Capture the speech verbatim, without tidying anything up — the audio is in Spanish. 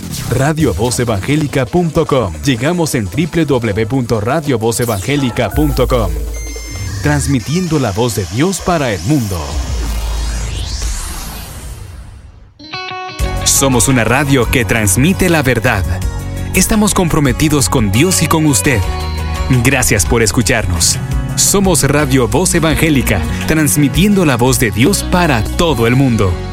radio voz evangélica punto com. Llegamos en doble u doble u doble u punto radio voz evangélica punto com. Transmitiendo la voz de Dios para el mundo. Somos una radio que transmite la verdad. Estamos comprometidos con Dios y con usted. Gracias por escucharnos. Somos Radio Voz Evangélica, transmitiendo la voz de Dios para todo el mundo.